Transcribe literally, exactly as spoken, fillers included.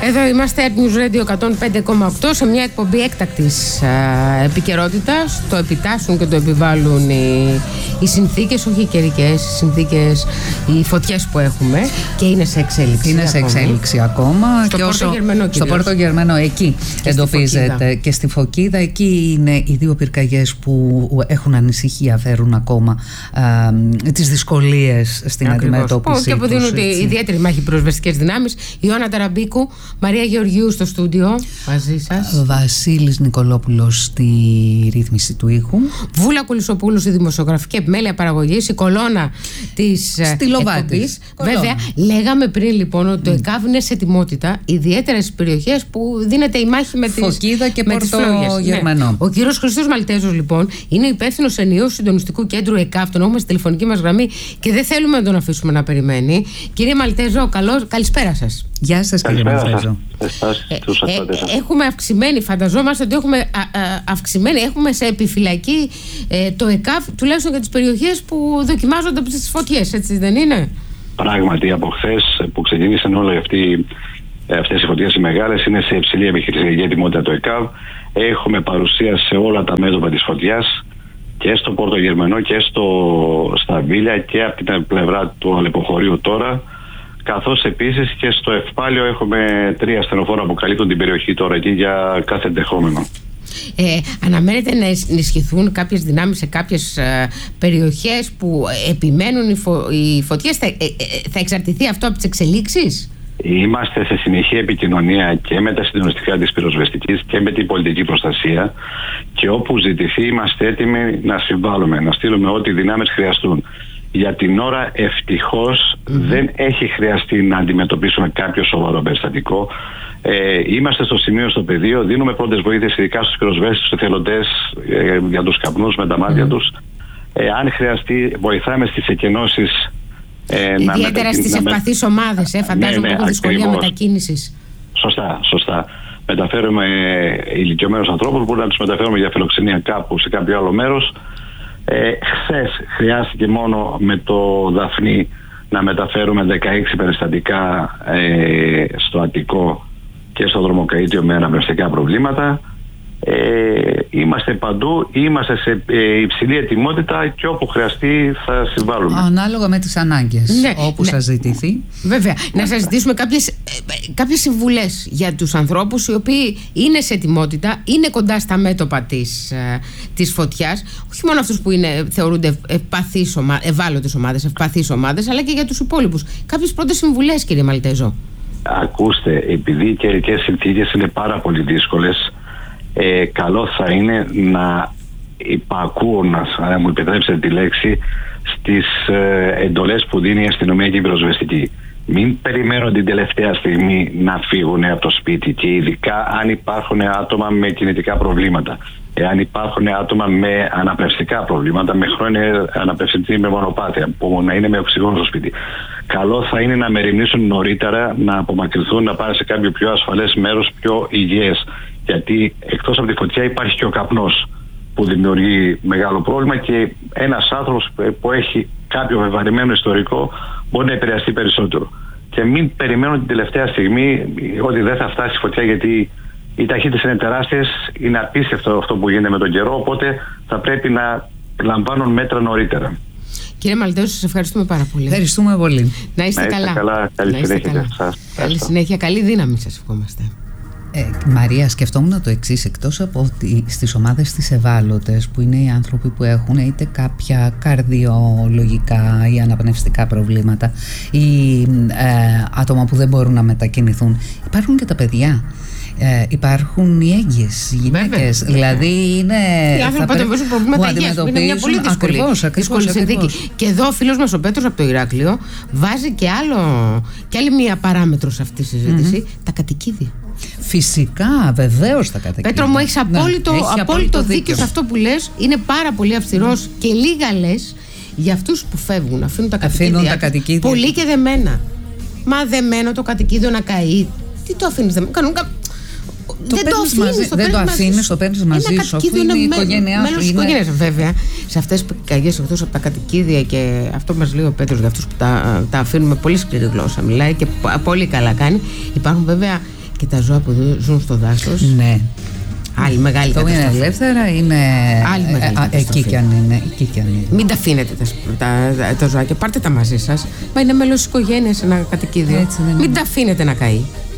Εδώ είμαστε at News Radio εκατόν πέντε κόμμα οκτώ σε μια εκπομπή έκτακτης επικαιρότητας. Το επιτάσσουν και το επιβάλλουν οι, οι συνθήκες, όχι οι καιρικές, οι συνθήκες, οι φωτιές που έχουμε, και είναι σε εξέλιξη. Είναι σε ακόμα. εξέλιξη ακόμα. Στο και Πόρτο Γερμανό κυρίως. Στο Πόρτο Γερμανό εκεί και εντοπίζεται. Στη και στη Φωκίδα εκεί είναι οι δύο πυρκαγιές που έχουν ανησυχία, φέρουν ακόμα α, τις δυσκολίες στην Ακριβώς. αντιμετώπιση. Και αποδίδουν ιδιαίτερη μάχη πυροσβεστικές δυνάμεις. Ιώνα Ταραμπίκου, Μαρία Γεωργίου στο στούντιο μαζί σας. Βασίλης Νικολόπουλος στη ρύθμιση του ήχου. Βούλα Κουλισσοπούλου στη δημοσιογραφική επιμέλεια παραγωγής, η κολόνα της εκπομπής. Βέβαια, λέγαμε πριν λοιπόν ότι το ΕΚΑΒ είναι σε ετοιμότητα, ιδιαίτερα στις περιοχές που δίνεται η μάχη με τις Φωκίδα και Πόρτο Γερμανό. Ναι. Ο κύριος Χριστός Μαλτέζος λοιπόν είναι υπεύθυνος ενιαίου συντονιστικού κέντρου ΕΚΑΒ. Τον έχουμε στη τηλεφωνική μας γραμμή και δεν θέλουμε να τον αφήσουμε να περιμένει. Κύριε Μαλτέζο, καλώς, καλησπέρα σας. Γεια σας κύριε Μαλτέζο. Ε, ε, έχουμε αυξημένη, φανταζόμαστε ότι έχουμε α, α, αυξημένη, έχουμε σε επιφυλακή ε, το ΕΚΑΒ, τουλάχιστον για τις περιοχές που δοκιμάζονται από τις φωτιές, έτσι δεν είναι? Πράγματι, από χθες που ξεκίνησαν όλα αυτοί, αυτές οι φωτιές οι μεγάλες, είναι σε υψηλή επιχειρησιακή ετοιμότητα το ΕΚΑΒ. Έχουμε παρουσία σε όλα τα μέτωπα της φωτιάς, και στο Πόρτο Γερμανό και στο, στα Βίλια και από την πλευρά του Αλεποχωρίου τώρα, καθώς επίσης και στο Ευπάλιο έχουμε τρία ασθενοφόρα που καλύπτουν την περιοχή τώρα εκεί για κάθε ενδεχόμενο. Ε, αναμένεται να ενισχυθούν κάποιες δυνάμεις σε κάποιες ε, περιοχές που επιμένουν οι, φω, οι φωτιές. Θα, ε, ε, θα εξαρτηθεί αυτό από τις εξελίξεις? Είμαστε σε συνεχή επικοινωνία και με τα συντονιστικά της πυροσβεστικής και με την πολιτική προστασία, και όπου ζητηθεί είμαστε έτοιμοι να συμβάλλουμε, να στείλουμε ό,τι δυνάμεις χρειαστούν. Για την ώρα ευτυχώς mm-hmm. δεν έχει χρειαστεί να αντιμετωπίσουμε κάποιο σοβαρό περιστατικό. Ε, είμαστε στο σημείο, στο πεδίο, δίνουμε πρώτες βοήθειες ειδικά στους πυροσβέστες, στους εθελοντές, ε, για τους καπνούς με τα μάτια mm-hmm. τους. Ε, αν χρειαστεί, βοηθάμε στις εκενώσεις. Ε, Ιδιαίτερα μετα... στις ευπαθείς ομάδες, ε, φαντάζομαι ναι, έχουν ναι, δυσκολία ακριβώς. μετακίνησης. Σωστά, σωστά. Μεταφέρουμε ε, ηλικιωμένους ανθρώπους, μπορούμε να τους μεταφέρουμε για φιλοξενία κάπου σε κάποιο άλλο μέρος. Ε, χθες χρειάστηκε μόνο με το Δαφνί να μεταφέρουμε δεκαέξι περιστατικά ε, στο Αττικό και στο Δρομοκαΐτιο με αναπνευστικά προβλήματα. Ε, είμαστε παντού, είμαστε σε ε, υψηλή ετοιμότητα και όπου χρειαστεί θα συμβάλλουμε. Ανάλογα με τις ανάγκες, ναι, όπου ναι. σας ζητηθεί. Βέβαια, να σας ζητήσουμε κάποιες, ε, κάποιες συμβουλές για τους ανθρώπους οι οποίοι είναι σε ετοιμότητα, είναι κοντά στα μέτωπα της, ε, της φωτιάς, όχι μόνο αυτούς που είναι, θεωρούνται ευπαθείς ομα, ευάλωτες ομάδες, ευπαθείς ομάδες, αλλά και για τους υπόλοιπους. Κάποιες πρώτες συμβουλές, κύριε Μαλτέζο. Ακούστε, επειδή και οι συνθήκες είναι πάρα πολύ δύσκολες, Ε, καλό θα είναι να υπακούω, να, να μου επιτρέψετε τη λέξη, στις ε, εντολές που δίνει η αστυνομία και η πυροσβεστική. Μην περιμένουν την τελευταία στιγμή να φύγουν από το σπίτι, και ειδικά αν υπάρχουν άτομα με κινητικά προβλήματα, εάν υπάρχουν άτομα με αναπνευστικά προβλήματα, με χρόνια αναπνευστική με μονοπάτια, που να είναι με οξυγόνο στο σπίτι. Καλό θα είναι να μεριμνήσουν νωρίτερα, να απομακρυνθούν, να πάνε σε κάποιο πιο ασφαλές μέρος, πιο υγιές. Γιατί εκτός από τη φωτιά υπάρχει και ο καπνός που δημιουργεί μεγάλο πρόβλημα, και ένας άνθρωπος που έχει κάποιο βεβαρημένο ιστορικό μπορεί να επηρεαστεί περισσότερο. Και μην περιμένουν την τελευταία στιγμή ότι δεν θα φτάσει η φωτιά, γιατί οι ταχύτητες είναι τεράστιες, είναι απίστευτο αυτό που γίνεται με τον καιρό, οπότε θα πρέπει να λαμβάνουν μέτρα νωρίτερα. Κύριε Μαλτέζο, σας ευχαριστούμε πάρα πολύ. Ευχαριστούμε πολύ. Να είστε, να είστε καλά. καλά. Καλή να είστε συνέχεια. καλά. Καλή συνέχεια, καλή δύναμη σας ευχόμαστε. Ε, Μαρία, σκεφτόμουν το εξής: εκτός από ότι στις ομάδες τις ευάλωτες, που είναι οι άνθρωποι που έχουν είτε κάποια καρδιολογικά ή αναπνευστικά προβλήματα, ή ε, άτομα που δεν μπορούν να μετακινηθούν, υπάρχουν και τα παιδιά. Ε, υπάρχουν οι έγκυες γυναίκες. Δηλαδή είναι. Οι άνθρωποι που αντιμετωπίζουν προβλήματα υγείας. Είναι μια πολύ δύσκολη, ακριβώς, ακριβώς, δύσκολη συνθήκη. Και εδώ ο φίλος μας ο Πέτρος από το Ηράκλειο βάζει και, άλλο, και άλλη μια παράμετρο σε αυτή τη συζήτηση: mm-hmm. τα κατοικίδια. Φυσικά, βεβαίως τα κατοικίδια. Πέτρο μου, έχεις απόλυτο, ναι, έχει απόλυτο δίκιο, δίκιο σε αυτό που λες. Είναι πάρα πολύ αυστηρός και λίγα λες για αυτούς που φεύγουν, αφήνουν τα κατοικίδια. Αφήνουν τα κατοικίδια. Πολύ και δεμένα. Μα δεμένο το κατοικίδιο να καεί. Τι το αφήνεις δεμένο? Κανούν κα... Το δεν το αφήνεις, το δεν το αφήνεις, το παίρνεις μαζί σου, αφού είναι η οικογένειά σου. Μέλος της οικογένειας, βέβαια. Σε αυτές τις πυρκαγιές, εκτός από τα κατοικίδια, και αυτό μας λέει ο Πέτρος, για αυτούς που τα, τα αφήνουν με πολύ σκληρή γλώσσα, μιλάει και πολύ καλά κάνει. Υπάρχουν βέβαια Και τα ζώα που ζουν στο δάσος. Ναι. Άλλη μεγάλη το καταστροφή. Είναι ελεύθερα, είναι. Άλλη μεγάλη ε, εκεί κι αν είναι. Εκεί κι αν είναι. Μην τα αφήνετε τα, τα, τα ζωάκια, πάρτε τα μαζί σας. Μα είναι μέλος της οικογένειας ένα κατοικίδιο. Έτσι, ναι, ναι. Μην τα αφήνετε να καεί.